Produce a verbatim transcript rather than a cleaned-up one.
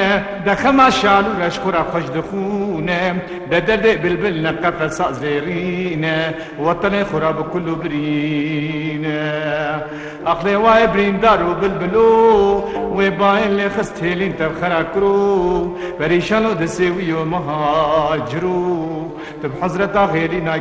دخما شالو رشخورا خوش دخونه بدرد بلبل نقف سازرينه وطن خورا بكل برينه اخلي واي برين دارو بلبلو وباين لي خستيلين تبخرا كرو بريشانو دسويو مهاجرو تب حضرتا غيرنا